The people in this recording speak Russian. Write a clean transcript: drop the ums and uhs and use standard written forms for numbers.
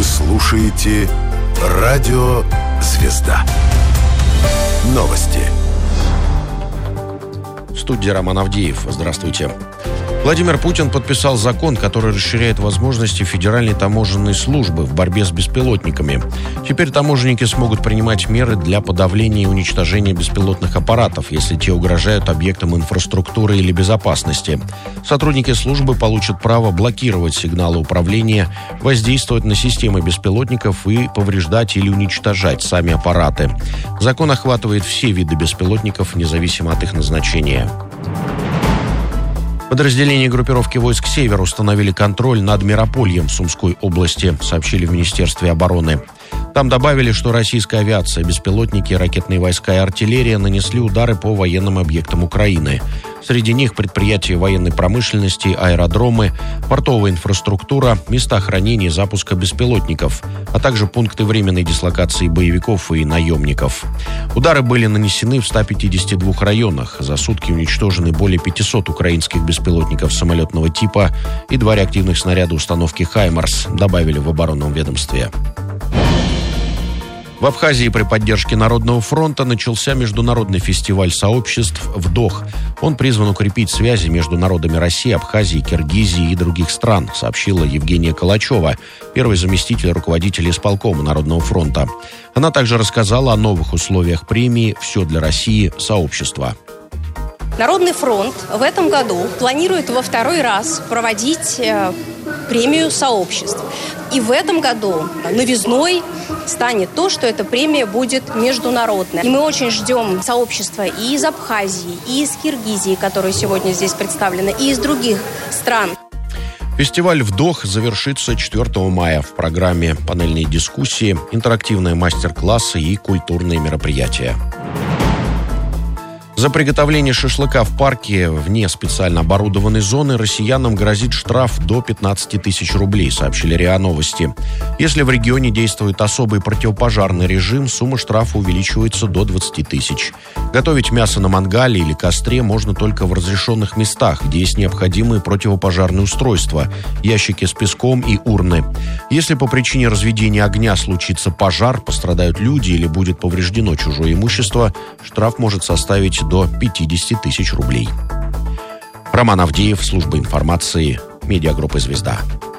слушаете «Радио Звезда». Новости. В студии Роман Авдеев. Здравствуйте. Владимир Путин подписал закон, который расширяет возможности Федеральной таможенной службы в борьбе с беспилотниками. Теперь таможенники смогут принимать меры для подавления и уничтожения беспилотных аппаратов, если те угрожают объектам инфраструктуры или безопасности. Сотрудники службы получат право блокировать сигналы управления, воздействовать на системы беспилотников и повреждать или уничтожать сами аппараты. Закон охватывает все виды беспилотников, независимо от их назначения. Подразделения группировки войск «Север» установили контроль над Миропольем в Сумской области, сообщили в Министерстве обороны. Там добавили, что российская авиация, беспилотники, ракетные войска и артиллерия нанесли удары по военным объектам Украины. Среди них предприятия военной промышленности, аэродромы, портовая инфраструктура, места хранения и запуска беспилотников, а также пункты временной дислокации боевиков и наемников. Удары были нанесены в 152 районах. За сутки уничтожены более 500 украинских беспилотников самолетного типа и 2 реактивных снаряда установки «Хаймарс», добавили в оборонном ведомстве. В Абхазии при поддержке Народного фронта начался международный фестиваль сообществ «Вдох». Он призван укрепить связи между народами России, Абхазии, Киргизии и других стран, сообщила Евгения Калачева, первый заместитель руководителя исполкома Народного фронта. Она также рассказала о новых условиях премии «Все для России. Сообщество». Народный фронт в этом году планирует во второй раз проводить премию сообществ. И в этом году новизной станет то, что эта премия будет международная. И мы очень ждем сообщества и из Абхазии, и из Киргизии, которые сегодня здесь представлены, и из других стран. Фестиваль «Вдох» завершится 4 мая. В программе панельные дискуссии, интерактивные мастер-классы и культурные мероприятия. За приготовление шашлыка в парке вне специально оборудованной зоны россиянам грозит штраф до 15 тысяч рублей, сообщили РИА Новости. Если в регионе действует особый противопожарный режим, сумма штрафа увеличивается до 20 тысяч. Готовить мясо на мангале или костре можно только в разрешенных местах, где есть необходимые противопожарные устройства, ящики с песком и урны. Если по причине разведения огня случится пожар, пострадают люди или будет повреждено чужое имущество, штраф может составить до 50 тысяч рублей. Роман Авдеев, служба информации, медиагруппа «Звезда».